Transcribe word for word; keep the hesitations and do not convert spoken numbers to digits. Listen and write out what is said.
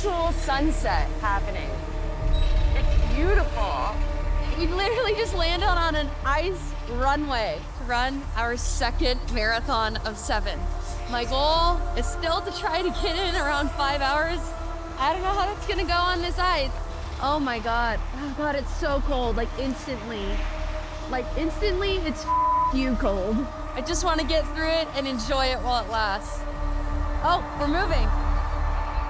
actual sunset happening. It's beautiful. We literally just landed on an ice runway to run our second marathon of seven. My goal is still to try to get in around five hours. I don't know how that's gonna go on this ice. Oh my God. Oh God, it's so cold, like instantly. Like instantly, it's you cold. I just want to get through it and enjoy it while it lasts. Oh, we're moving.